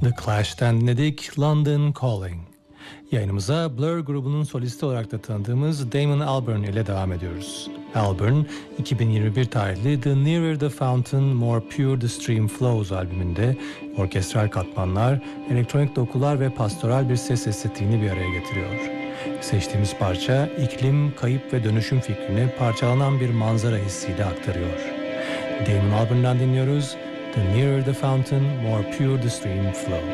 The Clash'ten dinledik London Calling. Yayınımıza Blur grubunun solisti olarak da tanıdığımız Damon Albarn ile devam ediyoruz. Albarn, 2021 tarihli The Nearer the Fountain, More Pure the Stream Flows albümünde orkestral katmanlar, elektronik dokular ve pastoral bir ses estetiğini bir araya getiriyor. Seçtiğimiz parça, iklim, kayıp ve dönüşüm fikrini parçalanan bir manzara hissiyle aktarıyor. Damon Albarn'dan dinliyoruz. The Nearer the Fountain, More Pure the Stream Flows.